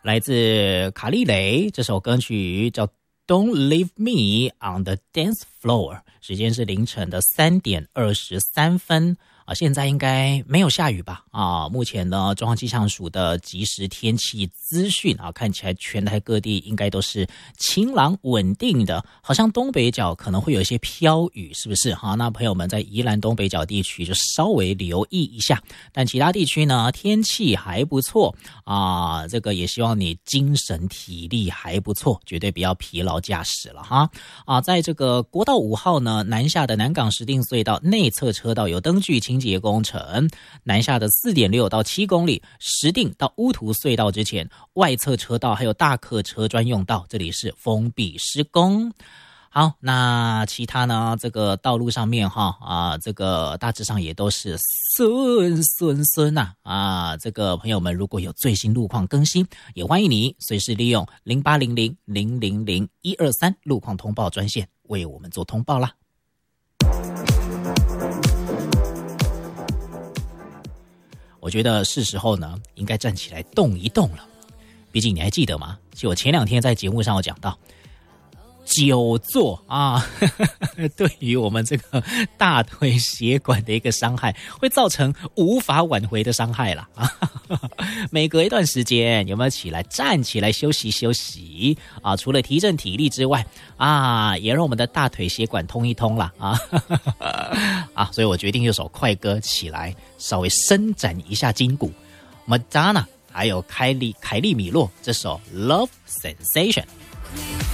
来自卡莉蕾，这首歌曲叫 Don't Leave Me on the Dance Floor， 时间是凌晨的3点23分。现在应该没有下雨吧？目前呢，中央气象署的即时天气资讯看起来全台各地应该都是晴朗稳定的，好像东北角可能会有一些飘雨，是不是？那朋友们在宜兰东北角地区就稍微留意一下，但其他地区呢，天气还不错这个也希望你精神体力还不错，绝对不要疲劳驾驶了哈。在这个国道5号呢，南下的南港石碇隧道内侧车道有灯具清洁工程，南下的 4.6 到7公里，石碇到乌涂隧道之前，外侧车道还有大客车专用道，这里是封闭施工。好，那其他呢？这个道路上面这个大致上也都是顺这个朋友们如果有最新路况更新，也欢迎你随时利用0800-000-123路况通报专线为我们做通报啦。我觉得是时候呢，应该站起来动一动了。毕竟你还记得吗？就我前2天在节目上有讲到，久坐对于我们这个大腿血管的一个伤害，会造成无法挽回的伤害啦。每隔一段时间，有没有起来站起来休息休息除了提振体力之外也让我们的大腿血管通一通啦所以我决定用首快歌起来，稍微伸展一下筋骨。Madonna 还有凯利米洛这首 Love Sensation。